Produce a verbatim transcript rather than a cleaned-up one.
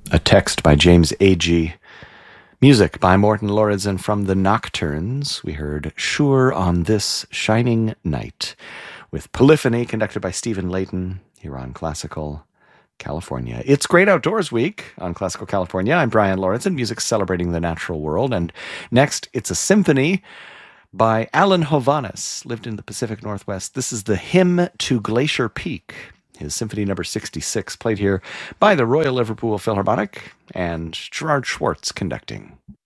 A text by James Agee. Music by Morten Lauridsen from the Nocturnes. We heard Sure on This Shining Night with Polyphony, conducted by Stephen Layton here on Classical California. It's Great Outdoors Week on Classical California. I'm Brian Lauridsen, music celebrating the natural world. And next, it's a symphony by Alan Hovhaness, lived in the Pacific Northwest. This is the Hymn to Glacier Peak, his symphony number sixty-six, played here by the Royal Liverpool Philharmonic, and Gerard Schwartz conducting.